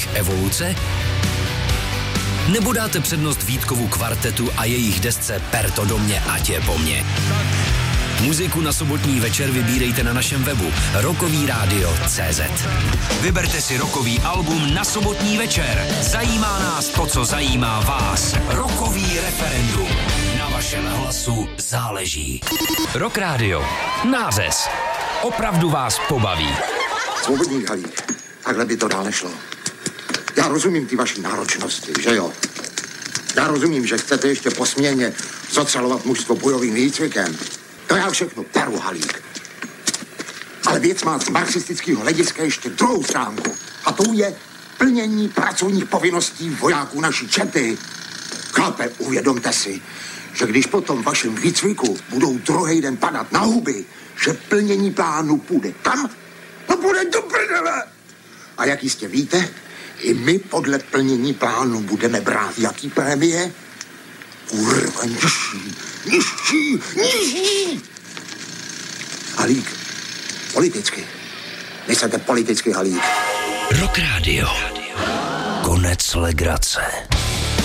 evoluce? Nebo dáte přednost Vítkovu kvartetu a jejich desce Per to do mě, ať je po mně? Muziku na sobotní večer vybírejte na našem webu rockovyradio.cz. Vyberte si rockový album na sobotní večer. Zajímá nás to, co zajímá vás. Rockový referendum. Na vašem hlasu záleží. Rock Radio. Nářez. Opravdu vás pobaví. Svobodný Halík. Takhle by to dál nešlo. Já rozumím ty vaší náročnosti, že jo? Já rozumím, že chcete ještě po směně zocalovat mužstvo bojovým výcvikem. To já všechno beru, Halík. Ale věc má z marxistického hlediska ještě druhou stránku. A tou je plnění pracovních povinností vojáků naší čety. Chlape, uvědomte si, že když po tom vašem výcviku budou druhý den padat na huby, že plnění plánu půjde kam? No půjde do prdele. A jak jistě víte, i my podle plnění plánu budeme brát jaký prémie? Kurva, nižší. Halík, politicky. Myslete politicky, Halík. Rock Radio. Konec legrace.